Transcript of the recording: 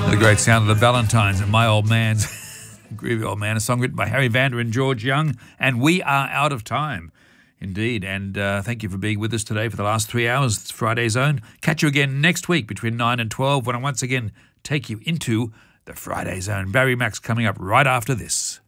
The great sound of the Valentines and My Old Man's Groovy Old Man, a song written by Harry Vander and George Young. And we are out of time, indeed. And thank you for being with us today for the last 3 hours. It's Friday Zone. Catch you again next week between 9 and 12 when I once again take you into the Friday Zone. Barry Max coming up right after this.